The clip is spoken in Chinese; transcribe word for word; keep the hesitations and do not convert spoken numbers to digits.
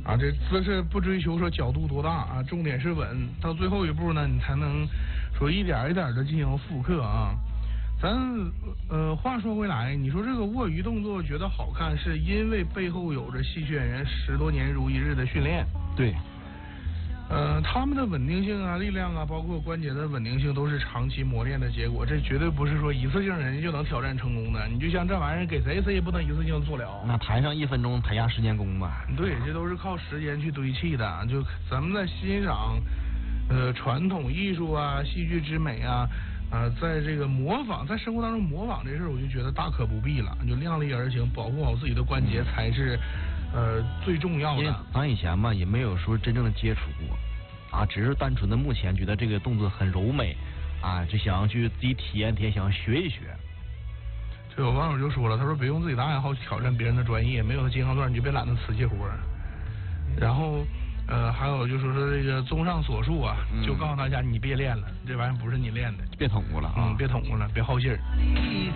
啊，这姿势不追求说角度多大啊，重点是稳，到最后一步呢，你才能说一点一点的进行复刻啊。咱呃，话说回来，你说这个卧鱼动作觉得好看，是因为背后有着戏剧演员十多年如一日的训练。 对。 呃，他们的稳定性啊、力量啊，包括关节的稳定性，都是长期磨练的结果。这绝对不是说一次性人家就能挑战成功的。你就像这玩意儿，给谁谁也不能一次性做了。 那台上一分钟，台下十年功吧。 对，这都是靠时间去堆砌的。就咱们在欣赏，呃，传统艺术啊、戏剧之美啊，呃，在这个模仿，在生活当中模仿这事儿，我就觉得大可不必了。就量力而行，保护好自己的关节才是。呃，最重要的， 因为咱以前嘛也没有说真正的接触过，啊，只是单纯的目前觉得这个动作很柔美，啊，就想要去自己体验体验，想要学一学。 这有网友就说了，他说别用自己的爱好挑战别人的专业，没有他金刚钻你就别揽那瓷器活。然后呃，还有就说说这个综上所述啊，嗯、就告诉大家你别练了，这玩意儿不是你练的， 别捅咕了啊， 嗯，别捅咕了，别好信儿。